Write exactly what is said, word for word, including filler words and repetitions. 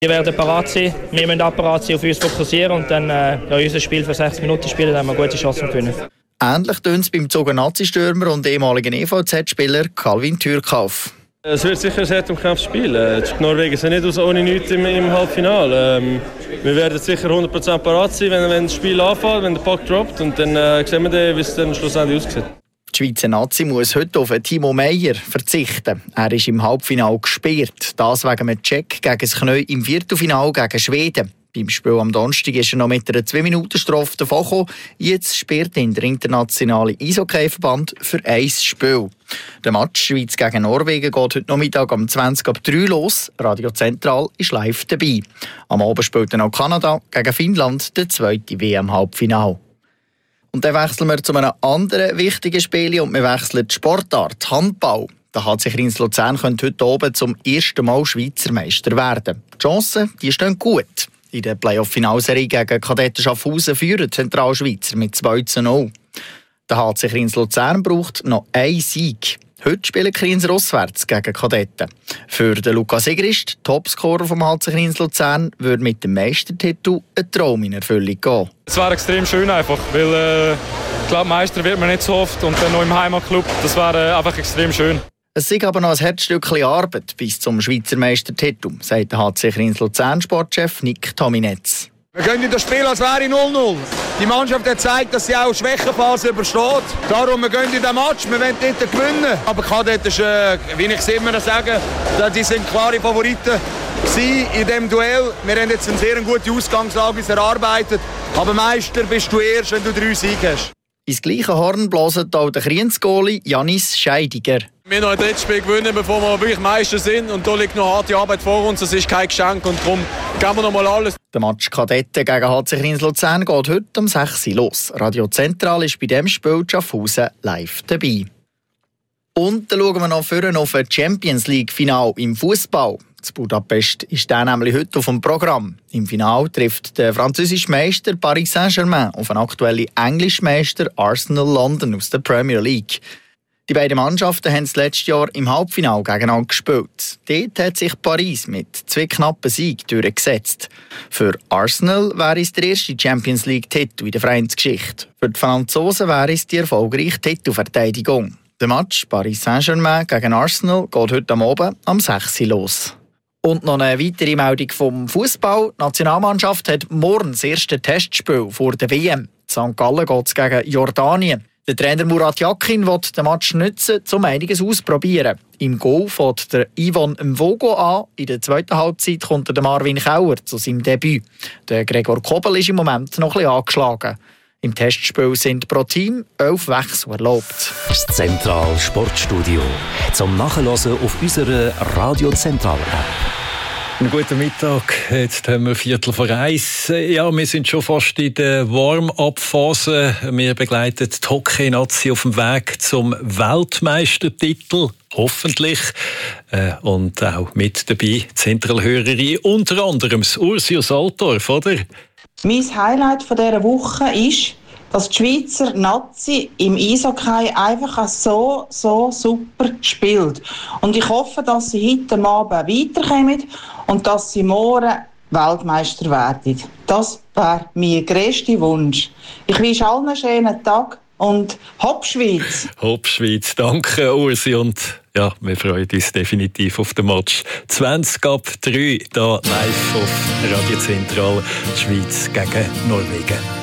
Wir werden parat sein, wir müssen auch parat sein, auf uns fokussieren und dann äh, ja, unser Spiel für sechzig Minuten spielen, dann haben wir gute Chancen zu gewinnen. Ähnlich tönt es beim Zogen-Nazi-Stürmer und ehemaligen E V Z-Spieler Calvin Thürkauf. Es wird sicher ein sehr umkämpftes Spiel. Die Norwegen sind nicht aus ohne nichts im, im Halbfinale. Ähm, wir werden sicher hundert Prozent parat sein, wenn, wenn das Spiel anfängt, wenn der Puck droppt. Und dann äh, sehen wir dann, wie es dann schlussendlich aussieht. Die Schweizer Nazi muss heute auf Timo Meyer verzichten. Er ist im Halbfinale gesperrt. Das wegen einem Check gegen das Knie im Viertelfinale gegen Schweden. Beim Spiel am Donnerstag ist er noch mit einer zwei Minuten Strafe davongekommen. Jetzt sperrt ihn der internationale Eishockey-Verband für ein Spiel. Der Match Schweiz gegen Norwegen geht heute Nachmittag um zwanzig Uhr drei los. Radio Zentral ist live dabei. Am Abend spielt dann auch Kanada gegen Finnland, der zweite W M-Halbfinale. Und dann wechseln wir zu einem anderen wichtigen Spiel und wir wechseln die Sportart, Handball. Der H C Kriens Luzern könnte heute oben zum ersten Mal Schweizer Meister werden. Die Chancen die stehen gut. In der Playoff-Finalserie gegen Kadetten Schaffhausen führen die Zentralschweizer mit zwei zu null. Der H C Kriens Luzern braucht noch einen Sieg. Heute spielen Kriens auswärts gegen Kadetten. Für den Lukas Sigrist, Topscorer vom H C Kriens Luzern, würde mit dem Meistertitel ein Traum in Erfüllung gehen. Es wäre extrem schön einfach, weil äh, ich glaube, Meister wird man nicht so oft und dann noch im Heimatclub, das wäre äh, einfach extrem schön. Es sei aber noch ein Herzstückchen Arbeit bis zum Schweizer Meistertitel, sagt der H C Kriens Luzern Sportchef Nick Tominetz. Wir gehen in das Spiel, als wäre null null. Die Mannschaft hat gezeigt, dass sie auch Schwächenphase übersteht. Darum, wir gehen in den Match, wir wollen dort gewinnen. Aber Kadett ist, äh, wie ich es immer sage, die sind klare Favoriten in diesem Duell. Wir haben jetzt eine sehr gute Ausgangslage erarbeitet. Aber Meister bist du erst, wenn du drei Siege hast. Ins gleiche Horn blasen auch der Kriens-Goalie Janis Scheidiger. Wir müssen noch ein drittes Spiel gewinnen, bevor wir wirklich Meister sind. Und da liegt noch harte Arbeit vor uns. Das ist kein Geschenk und darum geben wir noch mal alles. Der Match Kadetten gegen H C Kriens Luzern geht heute um sechs Uhr los. Radio Zentral ist bei diesem Spiel Schaffhausen live dabei. Und dann schauen wir noch vorne auf ein Champions League-Final im Fußball. In Budapest ist der nämlich heute auf dem Programm. Im Finale trifft der französische Meister Paris Saint-Germain auf einen aktuellen englischen Meister Arsenal London aus der Premier League. Die beiden Mannschaften haben das letzte Jahr im Halbfinale gegeneinander gespielt. Dort hat sich Paris mit zwei knappen Siegen durchgesetzt. Für Arsenal wäre es der erste Champions League-Titel in der Vereinsgeschichte. Für die Franzosen wäre es die erfolgreiche Titelverteidigung. Der Match Paris Saint-Germain gegen Arsenal geht heute am Abend um sechs Uhr los. Und noch eine weitere Meldung vom Fußball. Die Nationalmannschaft hat morgen das erste Testspiel vor der W M. In Sankt Gallen geht es gegen Jordanien. Der Trainer Murat Yakin will den Match nutzen, um einiges auszuprobieren. Im Goal fängt der Ivan Mvogo an. In der zweiten Halbzeit kommt der Marvin Kauer zu seinem Debüt. Der Gregor Kobel ist im Moment noch ein bisschen angeschlagen. Im Testspiel sind pro Team elf Wechsel erlaubt. Das Zentral Sportstudio. Zum Nachhören auf unserer Radio Zentral App. Einen guten Mittag. Jetzt haben wir Viertel vor eins. Ja, wir sind schon fast in der Warm-up-Phase. Wir begleiten die Hockey-Nazi auf dem Weg zum Weltmeistertitel. Hoffentlich. Äh, und auch mit dabei Zentralhörerin, unter anderem das Ursula Saltorf, oder? Mein Highlight von dieser Woche ist, dass die Schweizer Nazi im Eishockey einfach so, so super spielt. Und ich hoffe, dass sie heute Abend weiterkommen und dass sie morgen Weltmeister werden. Das wäre mein grösster Wunsch. Ich wünsche allen einen schönen Tag und Hopp Schweiz! Hopp Schweiz, danke Ursi, und ja, wir freuen uns definitiv auf den Match. zwanzig ab drei, hier live auf Radio Zentral, Schweiz gegen Norwegen.